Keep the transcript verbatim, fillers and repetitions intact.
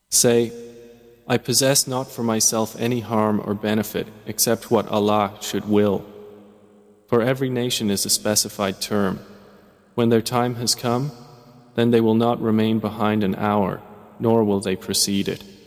Say, I possess not for myself any harm or benefit except what Allah should will. For every nation is a specified term. When their time has come, then they will not remain behind an hour, nor will they precede it.